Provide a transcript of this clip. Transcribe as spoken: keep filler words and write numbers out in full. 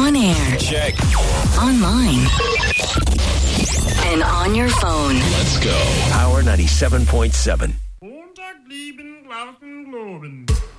On air. Check. Online. And on your phone. Let's go. Power ninety-seven point seven. Montag, lieben, glauben, globen.